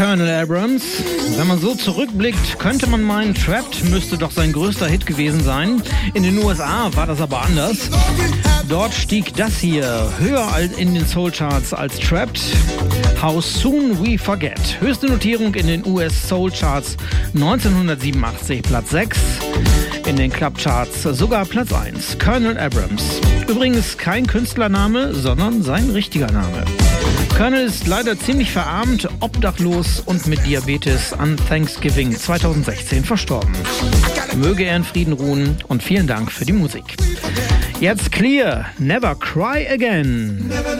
Colonel Abrams. Wenn man so zurückblickt, könnte man meinen, Trapped müsste doch sein größter Hit gewesen sein. In den USA war das aber anders. Dort stieg das hier höher in den Soul-Charts als Trapped. How Soon We Forget. Höchste Notierung in den US Soul-Charts 1987, Platz 6. In den Club-Charts sogar Platz 1. Colonel Abrams. Übrigens kein Künstlername, sondern sein richtiger Name. Colonel ist leider ziemlich verarmt, obdachlos und mit Diabetes an Thanksgiving 2016 verstorben. Möge er in Frieden ruhen und vielen Dank für die Musik. Jetzt Clear, Never Cry Again.